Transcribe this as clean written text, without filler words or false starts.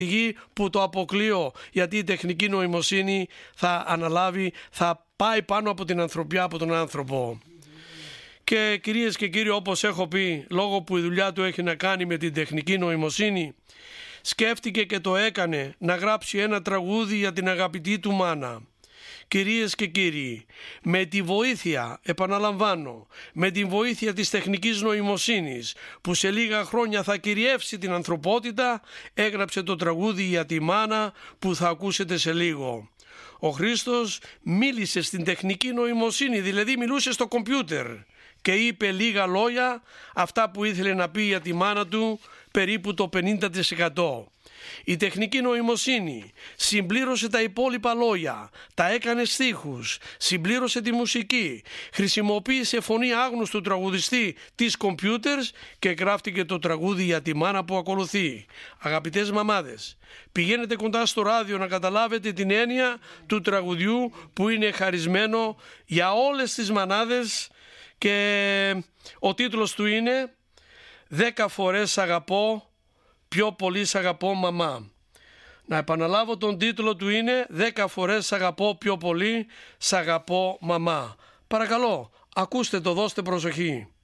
που το αποκλείω, γιατί η τεχνική νοημοσύνη θα αναλάβει, θα πάει πάνω από την ανθρωπιά, από τον άνθρωπο. Και κυρίες και κύριοι, όπως έχω πει, λόγω που η δουλειά του έχει να κάνει με την τεχνική νοημοσύνη, σκέφτηκε και το έκανε να γράψει ένα τραγούδι για την αγαπητή του μάνα. Κυρίες και κύριοι, με τη βοήθεια, επαναλαμβάνω, με τη βοήθεια της τεχνικής νοημοσύνης που σε λίγα χρόνια θα κυριεύσει την ανθρωπότητα, έγραψε το τραγούδι για τη μάνα που θα ακούσετε σε λίγο. Ο Χρήστος μίλησε στην τεχνική νοημοσύνη, δηλαδή μιλούσε στο κομπιούτερ και είπε λίγα λόγια, αυτά που ήθελε να πει για τη μάνα του, περίπου το 50%. Η τεχνική νοημοσύνη συμπλήρωσε τα υπόλοιπα λόγια, τα έκανε στίχους, συμπλήρωσε τη μουσική, χρησιμοποίησε φωνή άγνωστου τραγουδιστή της κομπιούτερς και γράφτηκε το τραγούδι για τη μάνα που ακολουθεί. Αγαπητές μαμάδες, πηγαίνετε κοντά στο ράδιο να καταλάβετε την έννοια του τραγουδιού που είναι χαρισμένο για όλες τις μανάδες και ο τίτλος του είναι «10 φορές αγαπώ, πιο πολύ σ' αγαπώ μαμά». Να επαναλάβω, τον τίτλο του είναι 10 φορές σ' αγαπώ πιο πολύ σ' αγαπώ μαμά. Παρακαλώ, ακούστε το, δώστε προσοχή.